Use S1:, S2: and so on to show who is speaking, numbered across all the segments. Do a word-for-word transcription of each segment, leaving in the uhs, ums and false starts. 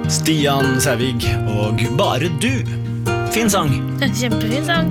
S1: Stian Sævig og Bare du. Fin sang.
S2: Kjempefin sang.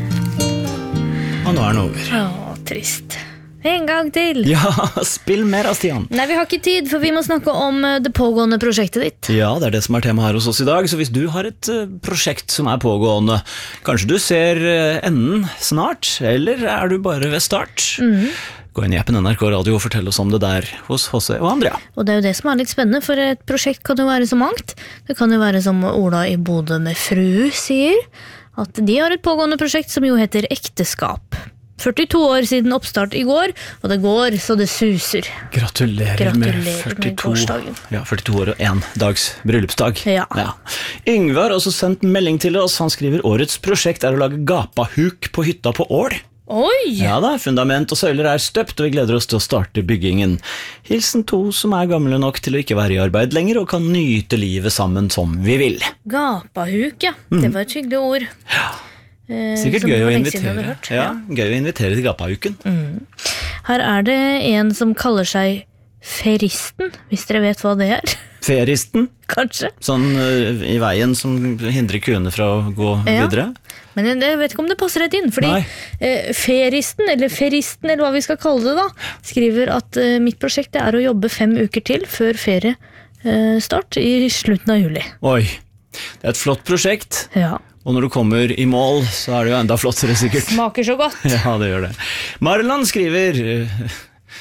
S1: Og nå er den over.
S2: Åh, trist. En gang til.
S1: Ja, spill mer av Stian.
S2: Nei, vi har ikke tid, for vi må snakke om det pågående prosjektet ditt.
S1: Ja, det er det som er tema her hos oss i dag. Så hvis du har et uh, prosjekt som er pågående, kanskje du ser uh, enden snart, eller er du bare ved start? Mhm. Gå inn i appen N R K Radio og fortell oss om det der hos H C og Andrea.
S2: Og det er jo det som er litt spennende, for et prosjekt kan jo være så mangt. Det kan jo være som Ola i Bodø med fru sier, at de har et pågående prosjekt som jo heter Ekteskap. førtito år siden oppstart i går, og det går så det suser.
S1: Gratulerer,
S2: Gratulerer
S1: med førtito,
S2: med gårsdagen.
S1: Ja, førtito år og en dags bryllupsdag.
S2: Ja.
S1: Ja. Yngve har også sendt melding til oss. Han skriver årets prosjekt er å lage gapahuk på hytta på Ål.
S2: Oi!
S1: Ja da, fundament og søyler er støpt, og vi gleder oss til å starte byggingen. Hilsen to som er gamle nok til å ikke være i arbeid lenger, og kan nyte livet sammen som vi vil.
S2: Gapahuk, ja. Mm. Det var et hyggelig ord.
S1: Ja, sikkert
S2: eh,
S1: gøy å invitere.
S2: Hørt,
S1: ja,
S2: ja.
S1: Gøy å invitere til gapahuken.
S2: Mm. Her er det en som kaller seg Feristen, hvis dere vet hva det er.
S1: Feristen?
S2: Kanskje.
S1: Sånn uh, i veien som hindrer kuene fra å gå ja. videre?
S2: Men jeg vet ikke om det passer rett inn, fordi eh, Feristen, eller Feristen, eller hva vi skal kalle det da, skriver at eh, mitt prosjekt er å jobbe fem uker til før ferie eh, start i slutten av juli.
S1: Oi, det er et flott prosjekt.
S2: Ja.
S1: Og når du kommer i mål, så er det jo enda flottere sikkert.
S2: Smaker så godt.
S1: Ja, det gjør det. Marland skriver... Uh,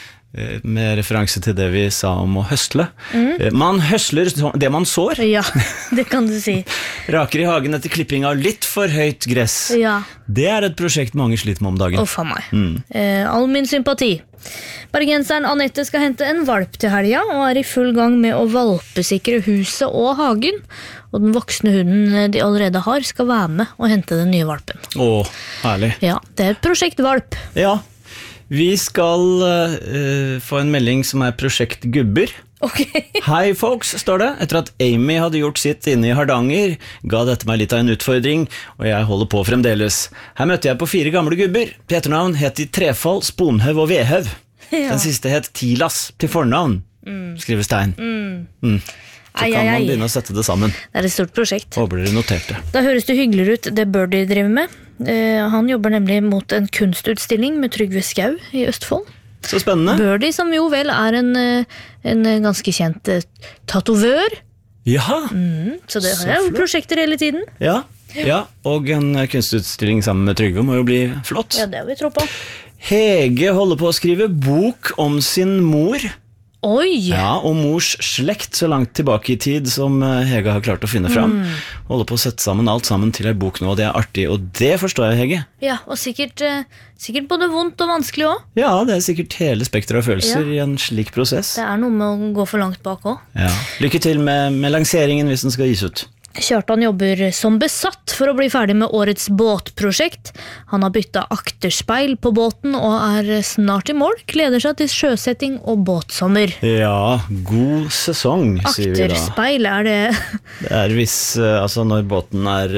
S1: med referanse til det vi sa om å høsle. Mm. Man høsler det man sår.
S2: Ja, det kan du si.
S1: Raker i hagen etter klipping av litt for høyt gress.
S2: Ja.
S1: Det er et prosjekt mange sliter med om dagen.
S2: Å, faen meg. Mm. Eh, all min sympati. Bergenseren Annette skal hente en valp til helga, og er i full gang med å valpesikre huset og hagen. Og den voksne hunden de allerede har skal være med og hente den nye valpen.
S1: Å, herlig.
S2: Ja, det er et prosjekt valp.
S1: Ja. Vi skal uh, få en melding som er prosjekt Gubber.
S2: Okay.
S1: Hei folks, står det. Etter at Amy hadde gjort sitt inne i Hardanger, ga dette meg litt av en utfordring, og jeg holder på fremdeles. Her møtte jeg på fire gamle gubber. Til etternavn het de Trefall, Sponhøv og Vehøv. Ja. Den siste het Tilas til fornavn, mm. skriver Stein. Mm. Mm. Så
S2: ai,
S1: kan
S2: ai, ai.
S1: man begynne å sette det sammen.
S2: Det er et stort prosjekt.
S1: Håper dere noterte.
S2: Da høres det hyggeligere ut det Birdie driver med. Uh, han jobber nemlig mot en kunstutstilling med Trygve Skau i Østfold.
S1: Så spennende.
S2: Birdie, som jo vel er en, en ganske kjent uh, tatovør.
S1: Ja.
S2: Mm, så det har jeg jo prosjekter hele tiden.
S1: Ja. Ja, og en kunstutstilling sammen med Trygve må jo bli flott.
S2: Ja, det har vi tro på.
S1: Hege holder på å skrive bok om sin mor.
S2: Oi!
S1: Ja, og mors slekt så langt tilbake i tid som Hege har klart å finne fram. Mm. Holder på å sette sammen alt sammen til en bok nå, og det er artig, og det forstår jeg, Hege.
S2: Ja, og sikkert, sikkert både vondt og vanskelig også.
S1: Ja, det er sikkert hele spektret av følelser ja. i en slik prosess.
S2: Det er noe med å gå for langt bak også.
S1: Ja. Lykke til med, med lanseringen hvis den skal gis ut.
S2: Kjartan jobber som besatt for å bli ferdig med årets båtprosjekt. Han har byttet akterspeil på båten og er snart i mål. Gleder seg til sjøsetting og båtsommer.
S1: Ja, god sesong, sier vi da.
S2: Akterspeil, er det...
S1: Det er hvis, altså når båten er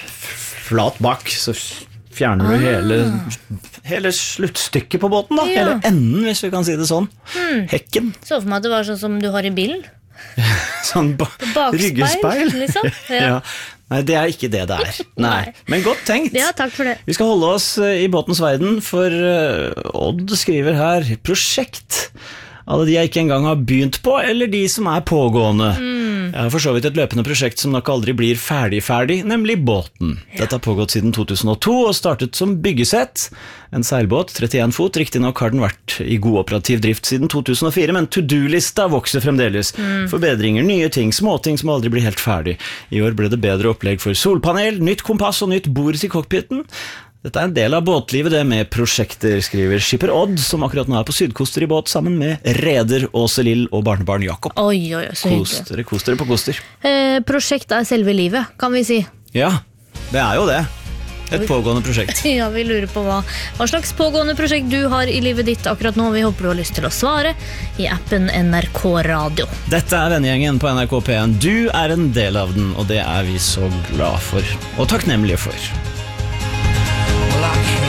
S1: flat bak, så fjerner du ah. hele, hele sluttstykket på båten da. Ja. Hele enden, hvis vi kan si det sånn. Hmm. Hekken.
S2: Så for meg at det var sånn som du har i bilen.
S1: Sånn ba ryggespeil
S2: liksom. Ja.
S1: Ja. Nei, det er ikke det det er. Nei. Men godt tenkt.
S2: Ja, takk for det.
S1: Vi skal holde oss i båtens verden, for uh, Odd skriver her prosjekt. Alle de jeg ikke engang har begynt på, eller de som er pågående. Mm. Jeg har for så vidt et løpende prosjekt som nok aldri blir ferdig-ferdig, nemlig båten. Ja. Dette har pågått siden to tusen og to og startet som byggesett. En seilbåt, trettien fot, riktig nok har den vært i god operativ drift siden to tusen og fire, men to-do-lista vokser fremdeles. Mm. Forbedringer, nye ting, småting som aldri blir helt ferdig. I år ble det bedre opplegg for solpanel, nytt kompass og nytt bord i cockpiten. Dette er en del av båtlivet det med prosjekter, skriver Skipper Odd, som akkurat nå er på Sydkoster i båt sammen med reder Åse Lill og barnebarn Jakob.
S2: Oi, oi, oi, så hyggelig.
S1: Koster, koster på koster.
S2: Eh, prosjekt er selve livet, kan vi si.
S1: Ja, det er jo det. Et pågående prosjekt.
S2: Ja, vi lurer på hva, hva slags pågående prosjekt du har i livet ditt akkurat nå. Vi håper du har lyst til å svare i appen N R K Radio.
S1: Dette er vennegjengen på N R K P en. Du er en del av den, og det er vi så glad for, og takknemlige for. Like